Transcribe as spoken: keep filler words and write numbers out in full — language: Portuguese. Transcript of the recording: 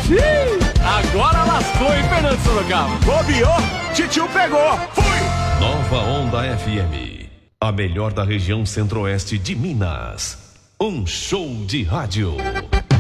Agora lascou, hein, Fernando Sorocaba? Bobeou, titio pegou. Fui! Nova Onda F M, a melhor da região centro-oeste de Minas. Um show de rádio.